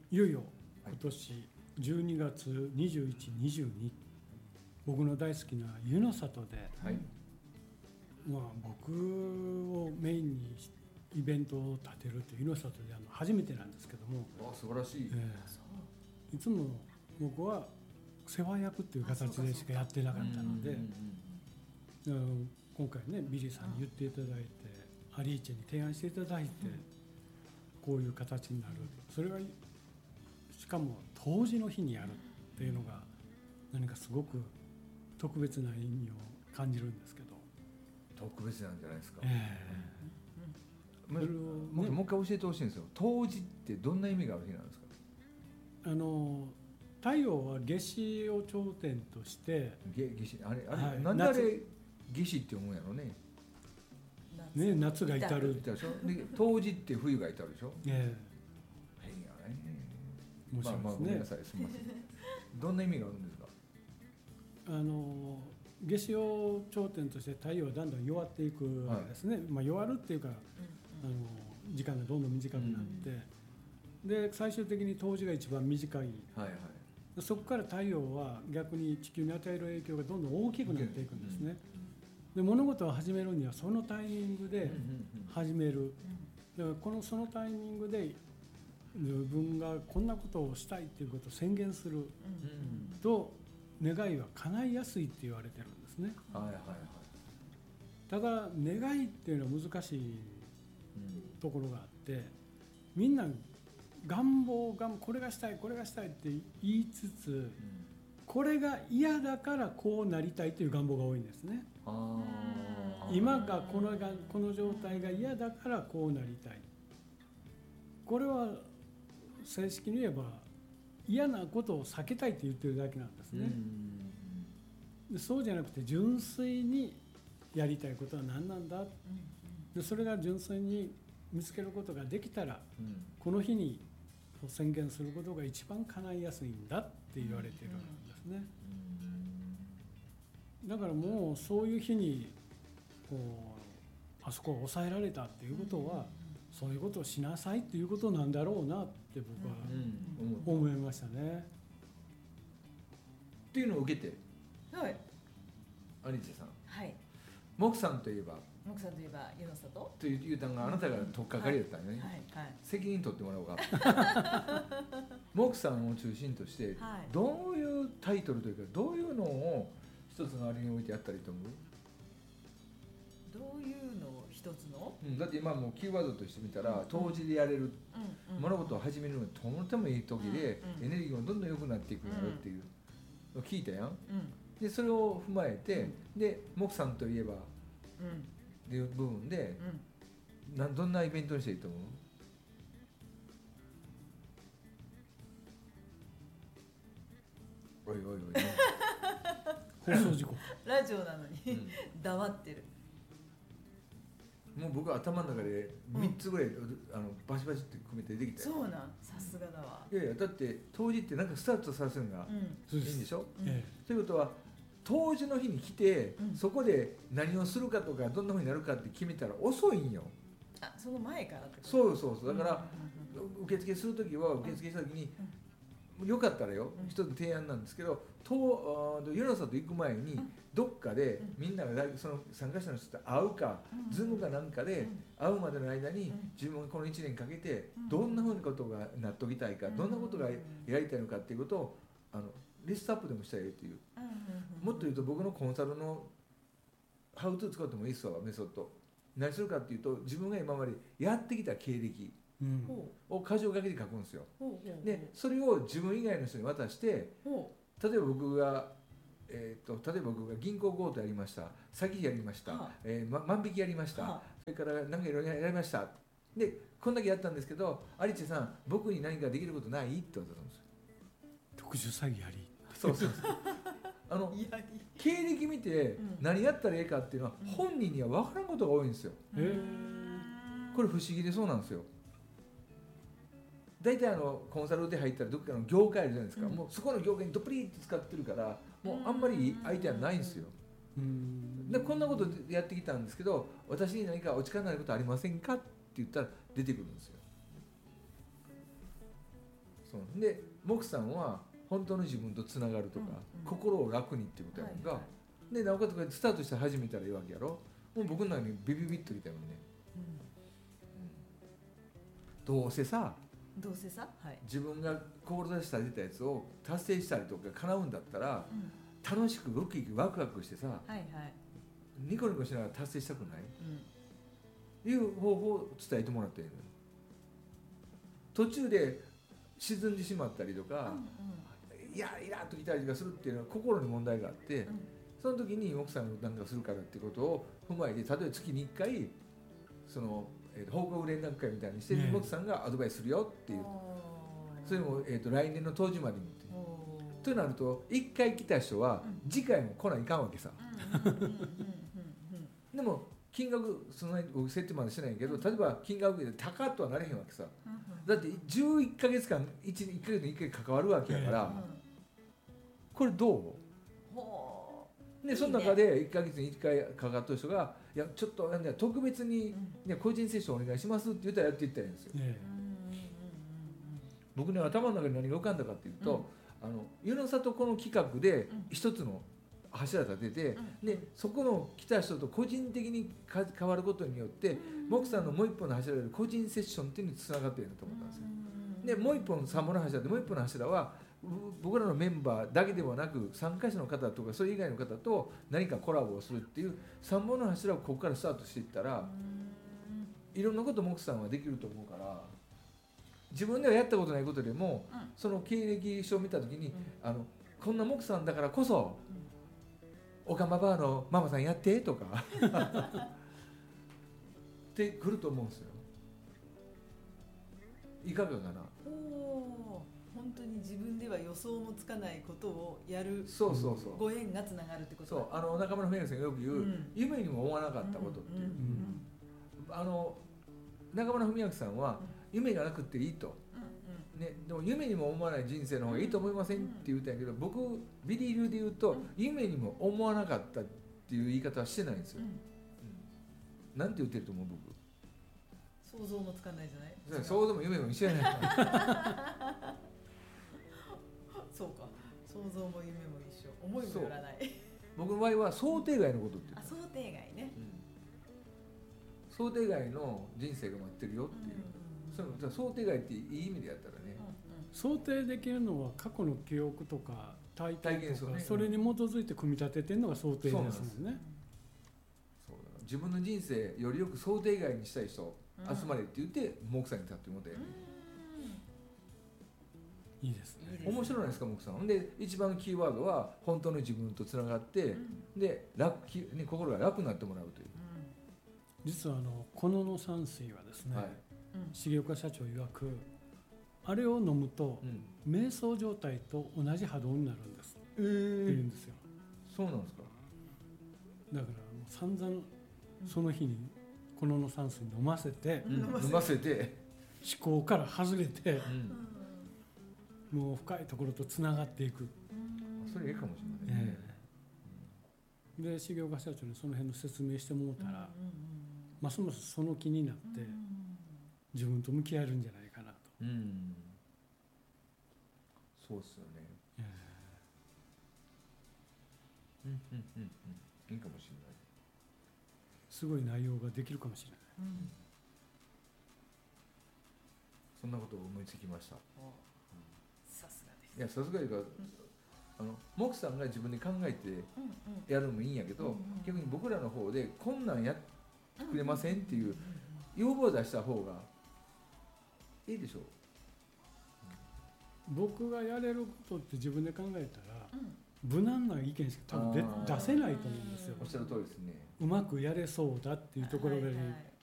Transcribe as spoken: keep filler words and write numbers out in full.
いよいよ今年じゅうにがつにじゅういち、にじゅうに、僕の大好きな湯の里で、 はい、 まあ、僕をメインにイベントを立てるという湯の里であの初めてなんですけども、 あ素晴らしい、 えー、いつも僕は世話役っていう形でしかやってなかったので、今回ねビリーさんに言っていただいてアリーチェに提案していただいて、こういう形になる、それがしかも冬至の日にやるっていうのが何かすごく特別な意味を感じるんですけど。 特別なんじゃないですか、 えーも, も, ね、もう一回教えてほしいんですよ。冬至ってどんな意味がある日なんですか？ あの太陽は夏至を頂点として夏至あれあれ、 はい、 なんであれ夏至って思うんやろうね。 ね、夏が至るで冬至って冬が至るでしょ。 ええ変やね。 面白いですね。 まあまあごめんなさい、すみません。どんな意味があるんですか？ あの夏至を頂点として太陽はだんだん弱っていくわけですね、はい、まあ、弱るっていうか、うん、あの時間がどんどん短くなって、うん、で最終的に冬至が一番短い、はいはい、そこから太陽は逆に地球に与える影響がどんどん大きくなっていくんですね、で物事を始めるにはそのタイミングで始める、だからこのそのタイミングで自分がこんなことをしたいっていうことを宣言すると願いは叶いやすいって言われてるんですね、はいはいはい、ただ願いっていうのは難しいところがあって、みんな願望がこれがしたいこれがしたいって言いつつ、これが嫌だからこうなりたいという願望が多いんですね。あ今がこのがこの状態が嫌だからこうなりたい、これは正式に言えば嫌なことを避けたいって言ってるだけなんですね。でそうじゃなくて純粋にやりたいことは何なんだ、でそれが純粋に見つけることができたら、うん、この日に宣言することが一番叶いやすいんだって言われてるんですね。だからもうそういう日にこうあそこを抑えられたっていうことは、そういうことをしなさいっていうことなんだろうなって僕は思いましたね。 っていうのを受けて、 はい、 アリーチェさん、 はい、 モクさんといえばモクさんといえば湯の里というたんがあなたが取っかかりだったんよね、はいはいはい、責任取ってもらおうかモクさんを中心として、はい、どういうタイトルというかどういうのを一つのあれに置いてやったらいいと思う？ どういうのを一つの、 うん、だって今もうキーワードとしてみたら、うん、冬至でやれる、うんうん、物事を始めるのにとてもいい時で、うんうん、エネルギーがどんどん良くなっていくんだろうっていうのを聞いたやん、うん、でそれを踏まえて、うん、でモクさんといえば、うん、っていう部分で、うん、などんなイベントにしていいと思う？おいおいおい放送事故ラジオなのに、うん、黙ってる。 もう僕は頭の中でみっつぐらい、うん、あのバシバシって組めてできたよ。 そうなん、さすがだわ。 いやいやだって冬至ってなんかスタートさせるのがいいんでしょ、うん、ということは冬至の日に来て、うん、そこで何をするかとかどんな風になるかって決めたら遅いんよ。 あ、その前からってこと？ そうそうそう、だから、うん、受付するときは受付したときに、うん、よかったらよ、うん、一つ提案なんですけど、と湯の里行く前に、うん、どっかでみんながその参加者の人と会うか、うん、ズームかなんかで会うまでの間に、うん、自分がこのいちねんかけてどんなふうなことがなっときたいか、うん、どんなことがやりたいのかっていうことをあのリストアップでもしたらいいっていう、うん、もっと言うと僕のコンサルのハウトゥー使ってもいいっすわ、メソッド。何するかっていうと、自分が今までやってきた経歴を箇条書きで書くんですよ。でそれを自分以外の人に渡して、例えば僕が、えー、と例えば僕が銀行強盗やりました、詐欺やりました、はあえーま、万引きやりました、はあ、それから何かいろいろやりました、でこんだけやったんですけど、アリチェさん僕に何かできることないって言われたんですよ。 特殊詐欺やりそうそうそうあの経歴見て何やったらいいかっていうのは、うん、本人には分からんことが多いんですよ、うん、これ不思議でそうなんですよ。大体あのコンサルで入ったらどっかの業界あるじゃないですか、うん、もうそこの業界にどっぷりって使ってるから、もうあんまり相手はないんですよ。うんでこんなことやってきたんですけど、私に何かお力になることありませんかって言ったら出てくるんですよ。 そうでモクさんは本当の自分とつながるとか、 うんうん、 心を楽にっていうことやんか、 はいはい、 でなおかつこれスタートして始めたらいいわけやろ。もう僕の中にビビビッときたよね、うんうん、どうせさどうせさ、はい、 自分が志してたやつを達成したりとか叶うんだったら、うん、楽しくウキウキワクワクしてさ、 はいはい、 ニコニコしながら達成したくない、うん、いう方法を伝えてもらっているのよ。途中で沈んでしまったりとか、うんうん、いやイラッときたりとかするっていうのは心に問題があって、うん、その時に奥さんが何かするからっていうことを踏まえて、例えば月にいっかいその、えー、と報告連絡会みたいにして、ね、奥さんがアドバイスするよっていう、それも、えー、と来年の当時までにってとなるといっかい来た人は次回も来ないかんわけさ。でも金額そんなに僕設定までしてないけど、例えば金額で高っとはなれへんわけさ。だってじゅういっかげつかん 1, 1ヶ月にいっかい関わるわけやから、これどうで、その中でいっかげつにいっかい関わった人が「いやちょっとなんだ特別に、ね、個人セッションお願いします」って言ったらやっていったらいいんですよ。僕ね頭の中に何が浮かんだかっていうと、うん、あの湯の里この企画で一つの柱立てて、うん、でそこの来た人と個人的に変わることによって、うん、モクさんのもう一本の柱で個人セッションっていうのにつながっていると思ったんですよ。うん、でもう一本三本の柱でもう一本の柱は僕らのメンバーだけではなく参加者の方とかそれ以外の方と何かコラボをするっていう三本の柱をここからスタートしていったら、いろんなことモクさんはできると思うから。自分ではやったことないことでも、うん、その経歴書を見た時に、うん、あのこんなモクさんだからこそ、うん、オカマバーのママさんやってとかってくると思うんですよ。いかがかな。 お本当に自分では予想もつかないことをやる。 そうそうそう。 ご縁がつながるってこと。 そうあの中村文明さんがよく言う、うん、夢にも思わなかったことっていう。あの中村文明さんは、うん夢がなくていいと、うんうんね、でも夢にも思わない人生の方がいいと思いませんって言ったんやけど、僕ビリー流で言うと、うん、夢にも思わなかったっていう言い方はしてないんですよ、うんうん、なんて言ってると思う僕。 想像もつかないじゃない。 想像も夢も一緒やないかそうか、想像も夢も一緒、思いもよらない。 僕の場合は想定外のことって言う。 あ、想定外ね、 うん、想定外の人生が待ってるよっていう、うん想定外っていい意味でやったらね、 うんうん、想定できるのは過去の記憶とか体験とか、 ね、 それに基づいて組み立ててるのが想定ですもんね。そうだ自分の人生よりよく想定外にしたい人集まれって言ってモクさんに立ってもらったよね、 うん、いいですね。 面白いですかモクさんで一番のキーワードは本当の自分とつながって、うん、で楽、ね、心が楽になってもらうという、うん、 実はあのこのの山水はですね、はい重岡社長曰くあれを飲むと、うん、瞑想状態と同じ波動になるんです、えー、って言うんですよ。 そうなんですか。 だから散々その日にこのの山水飲ませて、 うん、飲ませて思考から外れて、うん、もう深いところとつながっていく。 それいいかもしれないね、 えー、で重岡社長にその辺の説明してもらったら、うんうんうん、ますますその気になって、うん自分と向き合えるんじゃないかなと、うん、 そうっすよね、えー、うんうんうんうんいいかもしれない。 すごい内容ができるかもしれない、うん、 そんなことを思いつきました。 さすがです。 いやさすがに、うん、あのモクさんが自分で考えてやるのもいいんやけど、うんうん、逆に僕らの方でこんなんやってくれませんっていう要望を出した方がいいでしょう。 僕がやれることって自分で考えたら、うん、無難な意見しか多分出せないと思うんですよ。 おっしゃる通りですね。 うまくやれそうだっていうところで